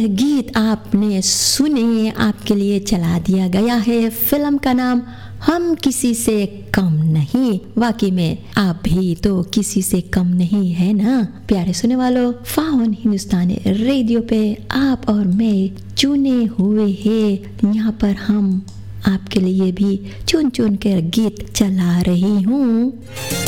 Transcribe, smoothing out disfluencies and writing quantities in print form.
गीत आपने सुने, आपके लिए चला दिया गया है। फिल्म का नाम हम किसी से कम नहीं। वाकई में आप भी तो किसी से कम नहीं है ना। प्यारे सुनने वालों, फाउन हिंदुस्तानी रेडियो पे आप और मैं चुने हुए हैं। यहाँ पर हम आपके लिए भी चुन चुन कर गीत चला रही हूँ।